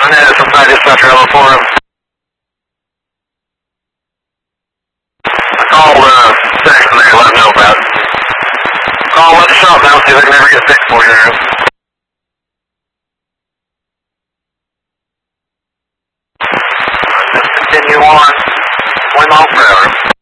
I know somebody just left trouble for him. I called section there, let them know about it. Call let the shop now, see if they can ever get fixed for you. Just continue on. Went on forever.